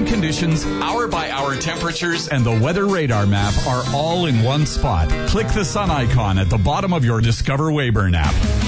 conditions, hour-by-hour temperatures, and the weather radar map are all in one spot. Click the sun icon at the bottom of your Discover Weyburn app.